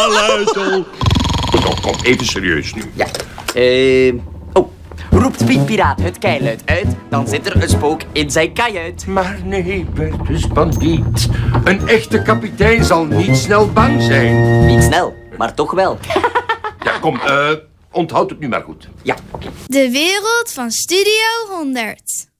Luisel. Kom, even serieus nu. Ja. Roept Piet Piraat het keiluid uit, dan zit er een spook in zijn kajuit. Maar nee, Bertus Bandiet. Een echte kapitein zal niet snel bang zijn. Niet snel, maar toch wel. Ja, kom, onthoud het nu maar goed. Ja. De wereld van Studio 100.